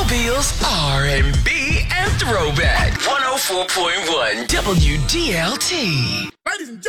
Mobile's R&B and Throwback. 104.1 WDLT. Ladies and gentlemen.